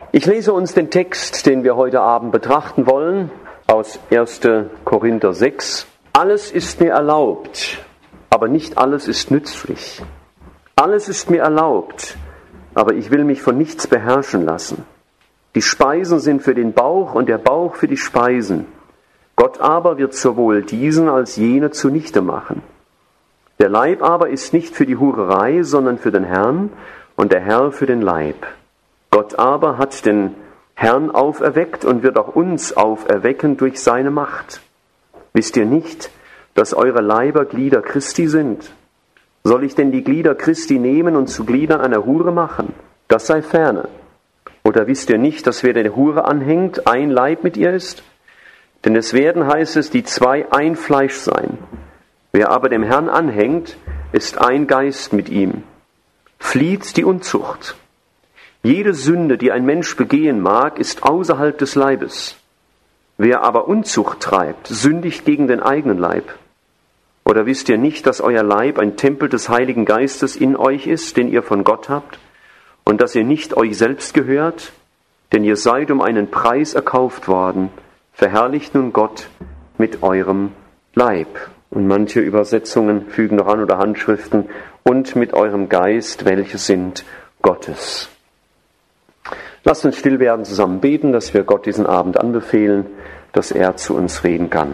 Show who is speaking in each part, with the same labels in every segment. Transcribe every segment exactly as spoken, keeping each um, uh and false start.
Speaker 1: Ich lese uns den Text, den wir heute Abend betrachten wollen, aus erster Korinther sechs. Alles ist mir erlaubt, aber nicht alles ist nützlich. Alles ist mir erlaubt, aber ich will mich von nichts beherrschen lassen. Die Speisen sind für den Bauch und der Bauch für die Speisen. Gott aber wird sowohl diesen als jene zunichte machen. Der Leib aber ist nicht für die Hurerei, sondern für den Herrn und der Herr für den Leib. Gott aber hat den Herrn auferweckt und wird auch uns auferwecken durch seine Macht. Wisst ihr nicht, dass eure Leiber Glieder Christi sind? Soll ich denn die Glieder Christi nehmen und zu Gliedern einer Hure machen? Das sei ferne. Oder wisst ihr nicht, dass wer der Hure anhängt, ein Leib mit ihr ist? Denn es werden, heißt es, die zwei ein Fleisch sein. Wer aber dem Herrn anhängt, ist ein Geist mit ihm. Flieht die Unzucht. Jede Sünde, die ein Mensch begehen mag, ist außerhalb des Leibes. Wer aber Unzucht treibt, sündigt gegen den eigenen Leib. Oder wisst ihr nicht, dass euer Leib ein Tempel des Heiligen Geistes in euch ist, den ihr von Gott habt, und dass ihr nicht euch selbst gehört? Denn ihr seid um einen Preis erkauft worden. Verherrlicht nun Gott mit eurem Leib. Und manche Übersetzungen fügen noch an oder Handschriften, und mit eurem Geist, welche sind Gottes. Lasst uns still werden, zusammen beten, dass wir Gott diesen Abend anbefehlen, dass er zu uns reden kann.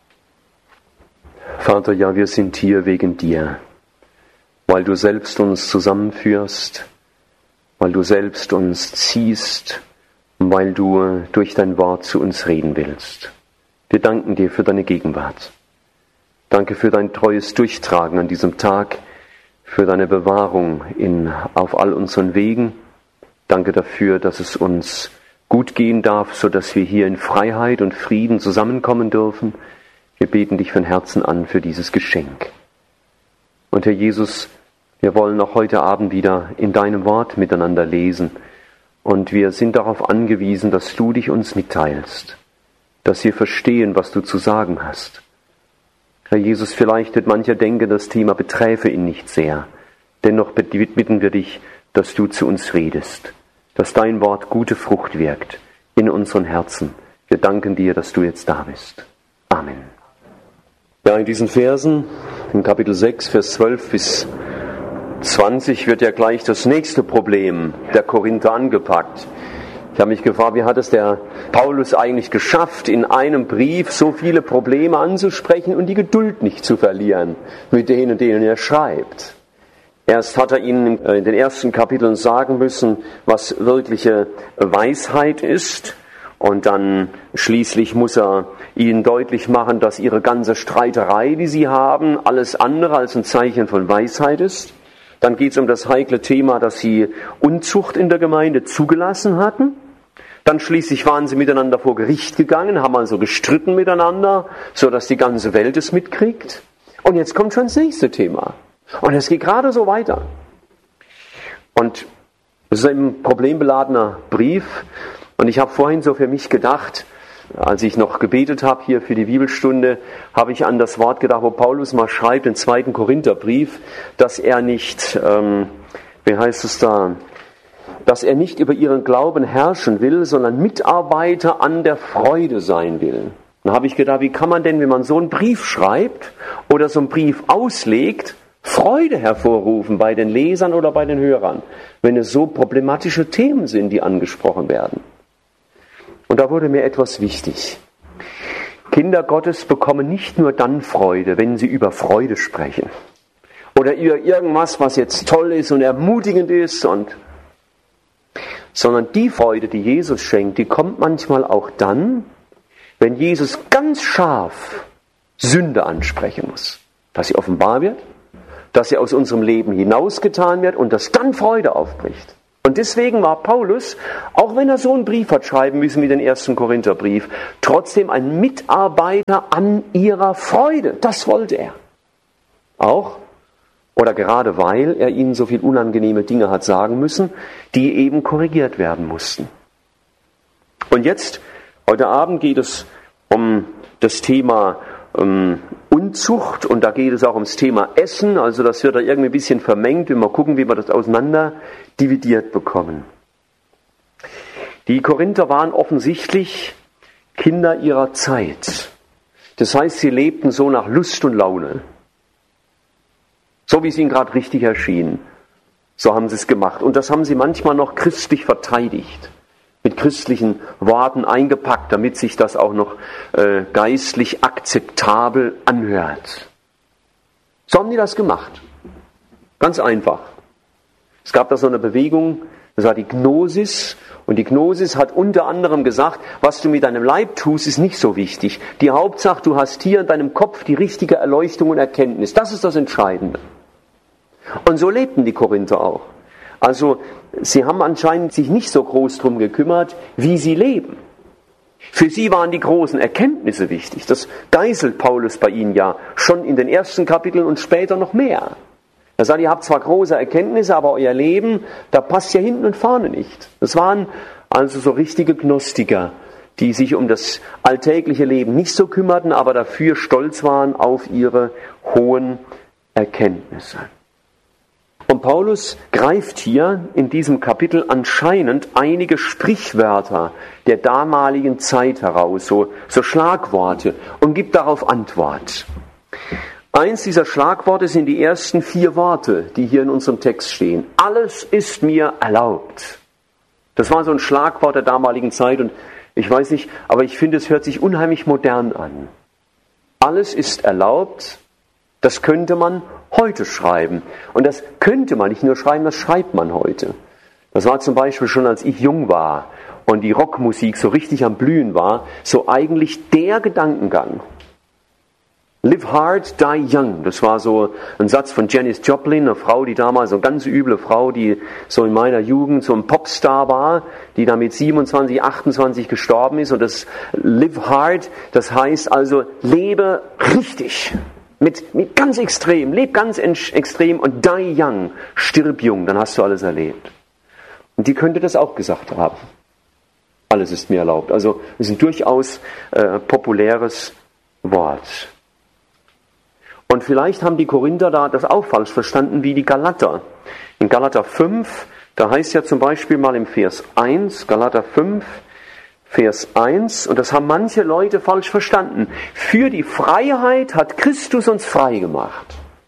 Speaker 1: Vater, ja, wir sind hier wegen dir, weil du selbst uns zusammenführst, weil du selbst uns ziehst und weil du durch dein Wort zu uns reden willst. Wir danken dir für deine Gegenwart. Danke für dein treues Durchtragen an diesem Tag, für deine Bewahrung in, auf all unseren Wegen. Danke dafür, dass es uns gut gehen darf, sodass wir hier in Freiheit und Frieden zusammenkommen dürfen. Wir beten dich von Herzen an für dieses Geschenk. Und Herr Jesus, wir wollen auch heute Abend wieder in deinem Wort miteinander lesen. Und wir sind darauf angewiesen, dass du dich uns mitteilst, dass wir verstehen, was du zu sagen hast. Herr Jesus, vielleicht wird mancher denken, das Thema beträfe ihn nicht sehr. Dennoch bitten wir dich, dass du zu uns redest, dass dein Wort gute Frucht wirkt in unseren Herzen. Wir danken dir, dass du jetzt da bist. Amen. Ja, in diesen Versen, in Kapitel sechs, Vers zwölf bis zwanzig, wird ja gleich das nächste Problem der Korinther angepackt. Ich habe mich gefragt, wie hat es der Paulus eigentlich geschafft, in einem Brief so viele Probleme anzusprechen und die Geduld nicht zu verlieren mit denen, denen er schreibt. Erst hat er ihnen in den ersten Kapiteln sagen müssen, was wirkliche Weisheit ist. Und dann schließlich muss er ihnen deutlich machen, dass ihre ganze Streiterei, die sie haben, alles andere als ein Zeichen von Weisheit ist. Dann geht es um das heikle Thema, dass sie Unzucht in der Gemeinde zugelassen hatten. Dann schließlich waren sie miteinander vor Gericht gegangen, haben also gestritten miteinander, sodass die ganze Welt es mitkriegt. Und jetzt kommt schon das nächste Thema. Und es geht gerade so weiter. Und es ist ein problembeladener Brief. Und ich habe vorhin so für mich gedacht, als ich noch gebetet habe hier für die Bibelstunde, habe ich an das Wort gedacht, wo Paulus mal schreibt, im zweiten Korintherbrief, dass er nicht, ähm, wie heißt es da, dass er nicht über ihren Glauben herrschen will, sondern Mitarbeiter an der Freude sein will. Dann habe ich gedacht, wie kann man denn, wenn man so einen Brief schreibt oder so einen Brief auslegt, Freude hervorrufen bei den Lesern oder bei den Hörern, wenn es so problematische Themen sind, die angesprochen werden. Und da wurde mir etwas wichtig. Kinder Gottes bekommen nicht nur dann Freude, wenn sie über Freude sprechen. Oder über irgendwas, was jetzt toll ist und ermutigend ist. Und sondern die Freude, die Jesus schenkt, die kommt manchmal auch dann, wenn Jesus ganz scharf Sünde ansprechen muss. Dass sie offenbar wird, dass sie aus unserem Leben hinausgetan wird und dass dann Freude aufbricht. Und deswegen war Paulus, auch wenn er so einen Brief hat schreiben müssen wie den ersten Korintherbrief, trotzdem ein Mitarbeiter an ihrer Freude. Das wollte er. Auch, oder gerade weil er ihnen so viel unangenehme Dinge hat sagen müssen, die eben korrigiert werden mussten. Und jetzt, heute Abend geht es um das Thema ähm, Unzucht und da geht es auch ums Thema Essen, also das wird da irgendwie ein bisschen vermengt, wir mal gucken, wie wir das auseinander dividiert bekommen. Die Die Korinther waren offensichtlich Kinder ihrer Zeit. Das heißt, sie lebten so nach Lust und Laune. So wie es ihnen gerade richtig erschien. So haben sie es gemacht. Und das haben sie manchmal noch christlich verteidigt. Mit christlichen Worten eingepackt, damit sich das auch noch äh, geistlich akzeptabel anhört. So haben die das gemacht. Ganz einfach. Es gab da so eine Bewegung, das war die Gnosis. Und die Gnosis hat unter anderem gesagt, was du mit deinem Leib tust, ist nicht so wichtig. Die Hauptsache, du hast hier in deinem Kopf die richtige Erleuchtung und Erkenntnis. Das ist das Entscheidende. Und so lebten die Korinther auch. Also sie haben anscheinend sich nicht so groß drum gekümmert, wie sie leben. Für sie waren die großen Erkenntnisse wichtig. Das geißelt Paulus bei ihnen ja schon in den ersten Kapiteln und später noch mehr. Er sagt, ihr habt zwar große Erkenntnisse, aber euer Leben, da passt ja hinten und vorne nicht. Das waren also so richtige Gnostiker, die sich um das alltägliche Leben nicht so kümmerten, aber dafür stolz waren auf ihre hohen Erkenntnisse. Und Paulus greift hier in diesem Kapitel anscheinend einige Sprichwörter der damaligen Zeit heraus, so, so Schlagworte, und gibt darauf Antwort. Eins dieser Schlagworte sind die ersten vier Worte, die hier in unserem Text stehen. Alles ist mir erlaubt. Das war so ein Schlagwort der damaligen Zeit und ich weiß nicht, aber ich finde, es hört sich unheimlich modern an. Alles ist erlaubt, das könnte man heute schreiben. Und das könnte man nicht nur schreiben, das schreibt man heute. Das war zum Beispiel schon, als ich jung war und die Rockmusik so richtig am Blühen war, so eigentlich der Gedankengang. Live hard, die young. Das war so ein Satz von Janis Joplin, eine Frau, die damals, so eine ganz üble Frau, die so in meiner Jugend so ein Popstar war, die dann mit siebenundzwanzig, achtundzwanzig gestorben ist. Und das Live hard, das heißt also, lebe richtig. Mit, mit ganz extrem, leb ganz extrem und die young, stirb jung, dann hast du alles erlebt. Und die könnte das auch gesagt haben. Alles ist mir erlaubt. Also es ist ein durchaus äh, populäres Wort. Und vielleicht haben die Korinther da das auch falsch verstanden wie die Galater. In Galater fünf, da heißt ja zum Beispiel mal im Vers eins, Galater fünf, Vers eins, und das haben manche Leute falsch verstanden. Für die Freiheit hat Christus uns frei gemacht.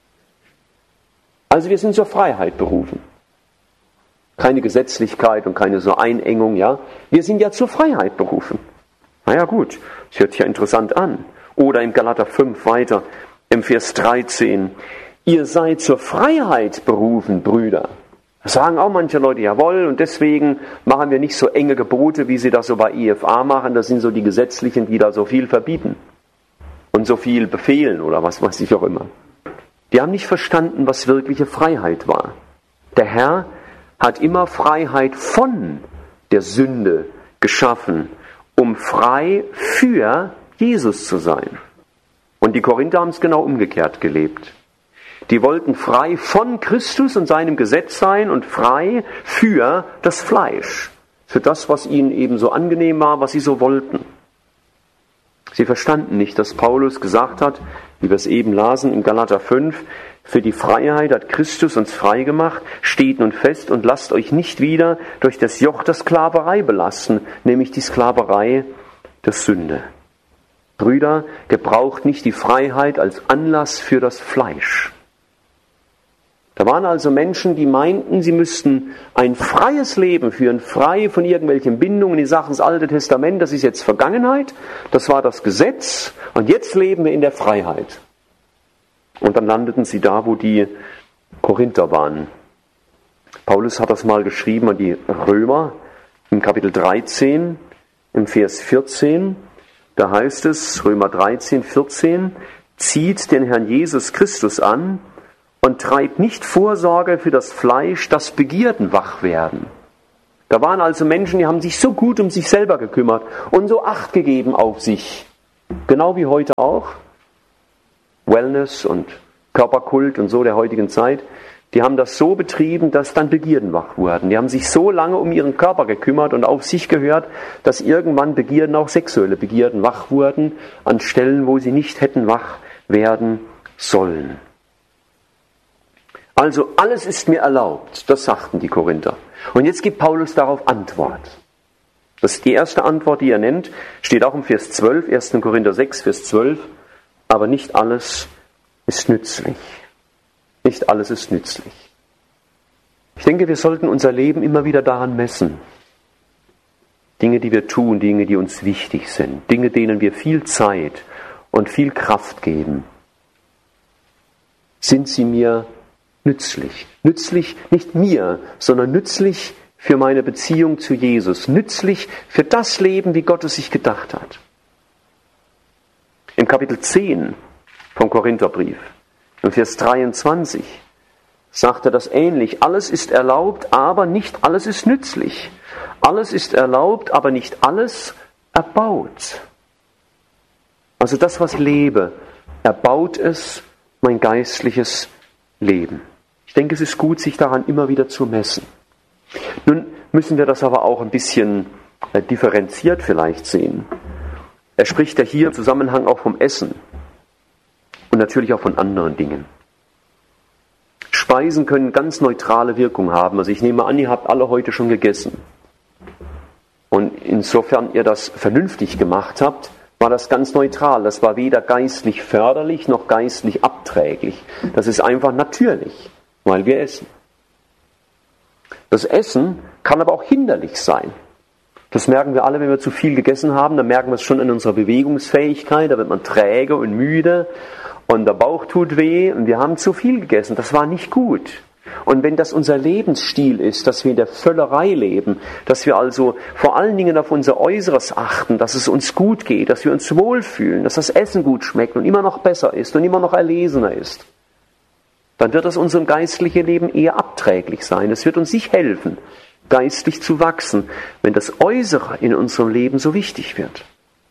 Speaker 1: Also wir sind zur Freiheit berufen. Keine Gesetzlichkeit und keine so Einengung, ja. Wir sind ja zur Freiheit berufen. Na ja, gut, das hört sich ja interessant an. Oder im Galater fünf weiter, im Vers dreizehn. Ihr seid zur Freiheit berufen, Brüder. Das sagen auch manche Leute, jawohl, und deswegen machen wir nicht so enge Gebote, wie sie das so bei I F A machen. Das sind so die Gesetzlichen, die da so viel verbieten und so viel befehlen oder was weiß ich auch immer. Die haben nicht verstanden, was wirkliche Freiheit war. Der Herr hat immer Freiheit von der Sünde geschaffen, um frei für Jesus zu sein. Und die Korinther haben es genau umgekehrt gelebt. Die wollten frei von Christus und seinem Gesetz sein und frei für das Fleisch, für das, was ihnen eben so angenehm war, was sie so wollten. Sie verstanden nicht, dass Paulus gesagt hat, wie wir es eben lasen in Galater fünf, für die Freiheit hat Christus uns frei gemacht, steht nun fest und lasst euch nicht wieder durch das Joch der Sklaverei belasten, nämlich die Sklaverei der Sünde. Brüder, gebraucht nicht die Freiheit als Anlass für das Fleisch. Da waren also Menschen, die meinten, sie müssten ein freies Leben führen, frei von irgendwelchen Bindungen in Sachen des Alten Testament. Das ist jetzt Vergangenheit, das war das Gesetz und jetzt leben wir in der Freiheit. Und dann landeten sie da, wo die Korinther waren. Paulus hat das mal geschrieben an die Römer im Kapitel dreizehn, im Vers vierzehn. Da heißt es, Römer dreizehn, vierzehn, zieht den Herrn Jesus Christus an und treibt nicht Vorsorge für das Fleisch, dass Begierden wach werden. Da waren also Menschen, die haben sich so gut um sich selber gekümmert und so Acht gegeben auf sich. Genau wie heute auch. Wellness und Körperkult und so der heutigen Zeit. Die haben das so betrieben, dass dann Begierden wach wurden. Die haben sich so lange um ihren Körper gekümmert und auf sich gehört, dass irgendwann Begierden, auch sexuelle Begierden, wach wurden an Stellen, wo sie nicht hätten wach werden sollen. Also alles ist mir erlaubt, das sagten die Korinther. Und jetzt gibt Paulus darauf Antwort. Das ist die erste Antwort, die er nennt, steht auch im Vers zwölf, erster Korinther sechs, Vers zwölf. Aber nicht alles ist nützlich. Nicht alles ist nützlich. Ich denke, wir sollten unser Leben immer wieder daran messen. Dinge, die wir tun, Dinge, die uns wichtig sind, Dinge, denen wir viel Zeit und viel Kraft geben. Sind sie mir nützlich? Nützlich nicht mir, sondern nützlich für meine Beziehung zu Jesus. Nützlich für das Leben, wie Gott es sich gedacht hat. Im Kapitel zehn vom Korintherbrief, im Vers dreiundzwanzig, sagt er das ähnlich. Alles ist erlaubt, aber nicht alles ist nützlich. Alles ist erlaubt, aber nicht alles erbaut. Also das, was ich lebe, erbaut es mein geistliches Leben. Ich denke, es ist gut, sich daran immer wieder zu messen. Nun müssen wir das aber auch ein bisschen differenziert vielleicht sehen. Er spricht ja hier im Zusammenhang auch vom Essen und natürlich auch von anderen Dingen. Speisen können ganz neutrale Wirkung haben. Also ich nehme an, ihr habt alle heute schon gegessen. Und insofern ihr das vernünftig gemacht habt, war das ganz neutral. Das war weder geistlich förderlich noch geistlich abträglich. Das ist einfach natürlich, weil wir essen. Das Essen kann aber auch hinderlich sein. Das merken wir alle, wenn wir zu viel gegessen haben. Dann merken wir es schon in unserer Bewegungsfähigkeit. Da wird man träge und müde und der Bauch tut weh und wir haben zu viel gegessen. Das war nicht gut. Und wenn das unser Lebensstil ist, dass wir in der Völlerei leben, dass wir also vor allen Dingen auf unser Äußeres achten, dass es uns gut geht, dass wir uns wohlfühlen, dass das Essen gut schmeckt und immer noch besser ist und immer noch erlesener ist, dann wird das unserem geistlichen Leben eher abträglich sein. Es wird uns nicht helfen, geistlich zu wachsen, wenn das Äußere in unserem Leben so wichtig wird.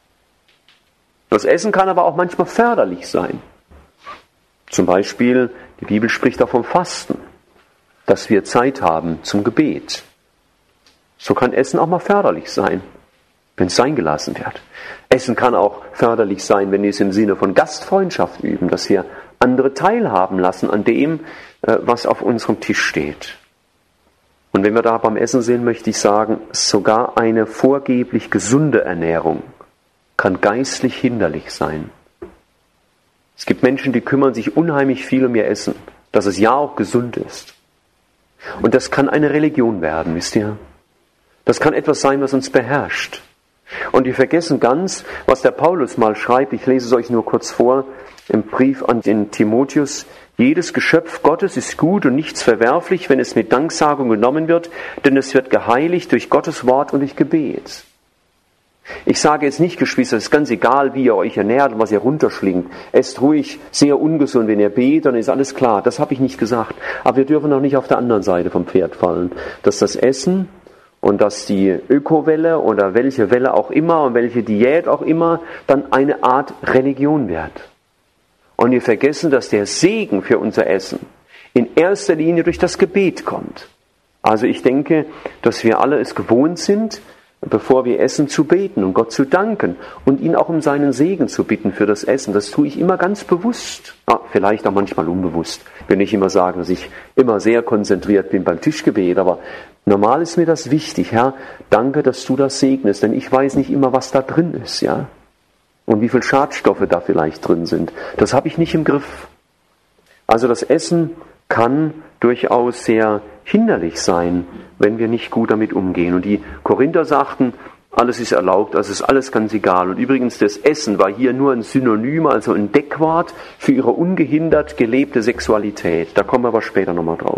Speaker 1: Das Essen kann aber auch manchmal förderlich sein. Zum Beispiel, die Bibel spricht auch vom Fasten, dass wir Zeit haben zum Gebet. So kann Essen auch mal förderlich sein, wenn es sein gelassen wird. Essen kann auch förderlich sein, wenn wir es im Sinne von Gastfreundschaft üben, dass wir andere teilhaben lassen an dem, was auf unserem Tisch steht. Und wenn wir da beim Essen sind, möchte ich sagen, sogar eine vorgeblich gesunde Ernährung kann geistlich hinderlich sein. Es gibt Menschen, die kümmern sich unheimlich viel um ihr Essen, dass es ja auch gesund ist. Und das kann eine Religion werden, wisst ihr? Das kann etwas sein, was uns beherrscht. Und wir vergessen ganz, was der Paulus mal schreibt. Ich lese es euch nur kurz vor im Brief an den Timotheus. Jedes Geschöpf Gottes ist gut und nichts verwerflich, wenn es mit Danksagung genommen wird, denn es wird geheiligt durch Gottes Wort und durch Gebet. Ich sage jetzt nicht, Geschwister, es ist ganz egal, wie ihr euch ernährt und was ihr runterschlingt. Esst ruhig sehr ungesund, wenn ihr betet, dann ist alles klar. Das habe ich nicht gesagt. Aber wir dürfen auch nicht auf der anderen Seite vom Pferd fallen, dass das Essen und dass die Ökowelle oder welche Welle auch immer und welche Diät auch immer dann eine Art Religion wird. Und wir vergessen, dass der Segen für unser Essen in erster Linie durch das Gebet kommt. Also ich denke, dass wir alle es gewohnt sind, bevor wir essen, zu beten und Gott zu danken und ihn auch um seinen Segen zu bitten für das Essen. Das tue ich immer ganz bewusst, ah, vielleicht auch manchmal unbewusst. Ich will nicht immer sagen, dass ich immer sehr konzentriert bin beim Tischgebet, aber normal ist mir das wichtig. Herr, danke, dass du das segnest, denn ich weiß nicht immer, was da drin ist, ja, und wie viele Schadstoffe da vielleicht drin sind. Das habe ich nicht im Griff. Also das Essen kann durchaus sehr hinderlich sein, wenn wir nicht gut damit umgehen. Und die Korinther sagten, alles ist erlaubt, also ist alles ganz egal. Und übrigens, das Essen war hier nur ein Synonym, also ein Deckwort für ihre ungehindert gelebte Sexualität. Da kommen wir aber später nochmal drauf.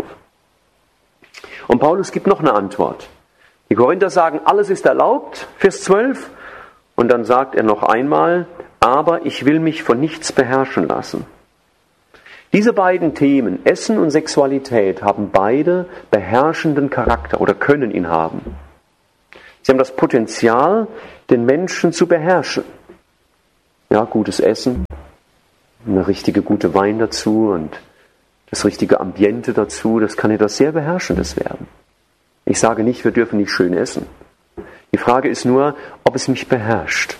Speaker 1: Und Paulus gibt noch eine Antwort. Die Korinther sagen, alles ist erlaubt, Vers zwölf. Und dann sagt er noch einmal, aber ich will mich von nichts beherrschen lassen. Diese beiden Themen, Essen und Sexualität, haben beide beherrschenden Charakter oder können ihn haben. Sie haben das Potenzial, den Menschen zu beherrschen. Ja, gutes Essen, eine richtige gute Wein dazu und das richtige Ambiente dazu, das kann etwas sehr Beherrschendes werden. Ich sage nicht, wir dürfen nicht schön essen. Die Frage ist nur, ob es mich beherrscht.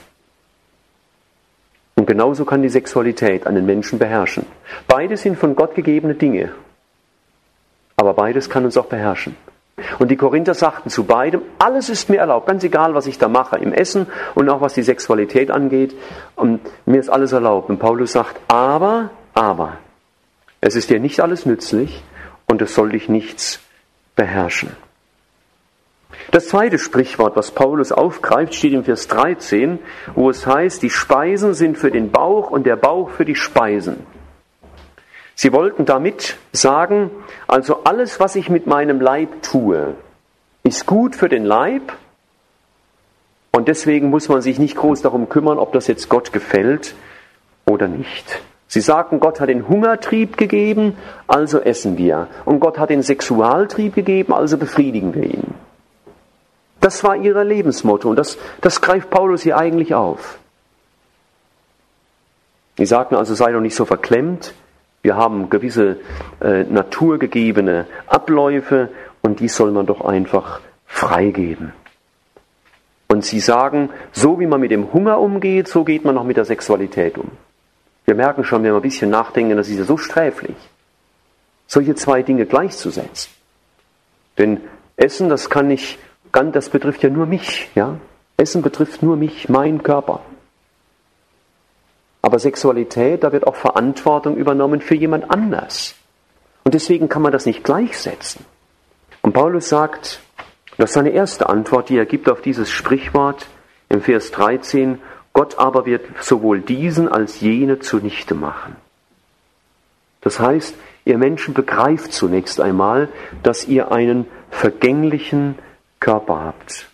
Speaker 1: Und genauso kann die Sexualität einen Menschen beherrschen. Beide sind von Gott gegebene Dinge. Aber beides kann uns auch beherrschen. Und die Korinther sagten zu beidem, alles ist mir erlaubt, ganz egal, was ich da mache im Essen und auch was die Sexualität angeht, und mir ist alles erlaubt. Und Paulus sagt, aber, aber, es ist dir nicht alles nützlich und es soll dich nichts beherrschen. Das zweite Sprichwort, was Paulus aufgreift, steht im Vers dreizehn, wo es heißt, die Speisen sind für den Bauch und der Bauch für die Speisen. Sie wollten damit sagen, also alles, was ich mit meinem Leib tue, ist gut für den Leib und deswegen muss man sich nicht groß darum kümmern, ob das jetzt Gott gefällt oder nicht. Sie sagten, Gott hat den Hungertrieb gegeben, also essen wir. Und Gott hat den Sexualtrieb gegeben, also befriedigen wir ihn. Das war ihr Lebensmotto und das, das greift Paulus hier eigentlich auf. Die sagten also, sei doch nicht so verklemmt. Wir haben gewisse äh, naturgegebene Abläufe und die soll man doch einfach freigeben. Und sie sagen, so wie man mit dem Hunger umgeht, so geht man auch mit der Sexualität um. Wir merken schon, wenn wir ein bisschen nachdenken, das ist ja so sträflich, solche zwei Dinge gleichzusetzen. Denn Essen, das kann nicht, das betrifft ja nur mich. Ja? Essen betrifft nur mich, meinen Körper. Aber Sexualität, da wird auch Verantwortung übernommen für jemand anders. Und deswegen kann man das nicht gleichsetzen. Und Paulus sagt, das ist seine erste Antwort, die er gibt auf dieses Sprichwort im Vers dreizehn, Gott aber wird sowohl diesen als jene zunichte machen. Das heißt, ihr Menschen begreift zunächst einmal, dass ihr einen vergänglichen Körper habt.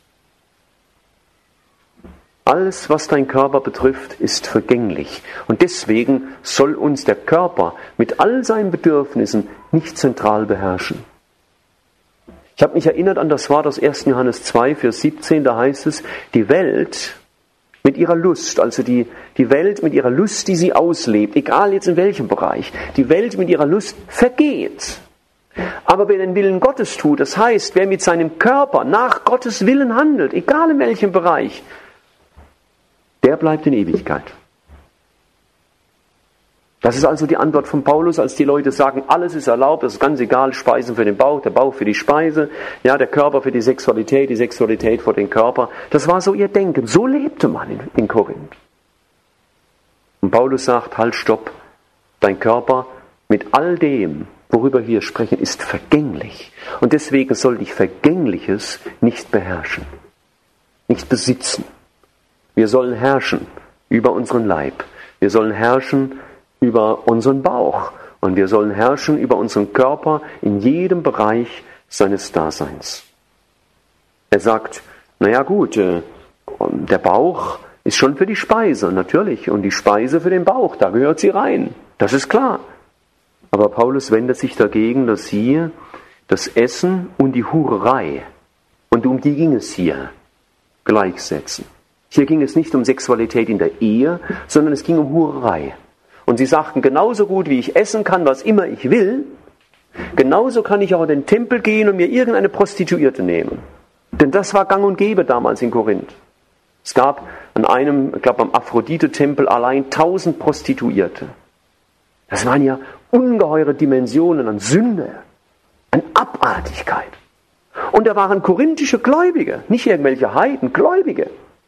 Speaker 1: Alles, was dein Körper betrifft, ist vergänglich. Und deswegen soll uns der Körper mit all seinen Bedürfnissen nicht zentral beherrschen. Ich habe mich erinnert an das Wort aus ersten Johannes zwei, Vers siebzehn, da heißt es, die Welt mit ihrer Lust, also die, die Welt mit ihrer Lust, die sie auslebt, egal jetzt in welchem Bereich, die Welt mit ihrer Lust vergeht. Aber wer den Willen Gottes tut, das heißt, wer mit seinem Körper nach Gottes Willen handelt, egal in welchem Bereich, der bleibt in Ewigkeit. Das ist also die Antwort von Paulus, als die Leute sagen, alles ist erlaubt, das ist ganz egal, Speisen für den Bauch, der Bauch für die Speise, ja, der Körper für die Sexualität, die Sexualität für den Körper. Das war so ihr Denken, so lebte man in, in Korinth. Und Paulus sagt, halt, stopp, dein Körper mit all dem, worüber wir sprechen, ist vergänglich. Und deswegen soll dich Vergängliches nicht beherrschen, nicht besitzen. Wir sollen herrschen über unseren Leib. Wir sollen herrschen über unseren Bauch. Und wir sollen herrschen über unseren Körper in jedem Bereich seines Daseins. Er sagt, naja gut, der Bauch ist schon für die Speise, natürlich. Und die Speise für den Bauch, da gehört sie rein. Das ist klar. Aber Paulus wendet sich dagegen, dass hier das Essen und die Hurerei, und um die ging es hier, gleichsetzen. Hier ging es nicht um Sexualität in der Ehe, sondern es ging um Hurerei. Und sie sagten, genauso gut wie ich essen kann, was immer ich will, genauso kann ich auch in den Tempel gehen und mir irgendeine Prostituierte nehmen. Denn das war gang und gäbe damals in Korinth. Es gab an einem, ich glaube am Aphrodite-Tempel allein tausend Prostituierte. Das waren ja ungeheure Dimensionen an Sünde, an Abartigkeit. Und da waren korinthische Gläubige, nicht irgendwelche Heiden, Gläubige.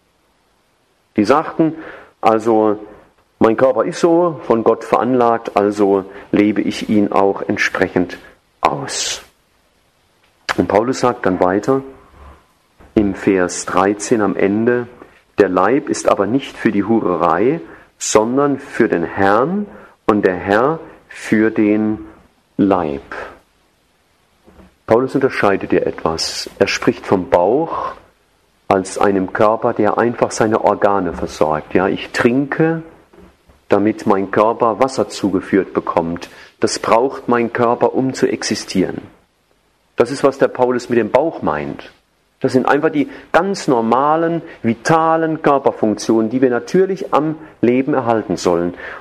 Speaker 1: Die sagten, also mein Körper ist so von Gott veranlagt, also lebe ich ihn auch entsprechend aus. Und Paulus sagt dann weiter im Vers dreizehn am Ende, der Leib ist aber nicht für die Hurerei, sondern für den Herrn und der Herr für den Leib. Paulus unterscheidet hier etwas. Er spricht vom Bauch als einem Körper, der einfach seine Organe versorgt. Ja, ich trinke, damit mein Körper Wasser zugeführt bekommt. Das braucht mein Körper, um zu existieren. Das ist, was der Paulus mit dem Bauch meint. Das sind einfach die ganz normalen, vitalen Körperfunktionen, die wir natürlich am Leben erhalten sollen.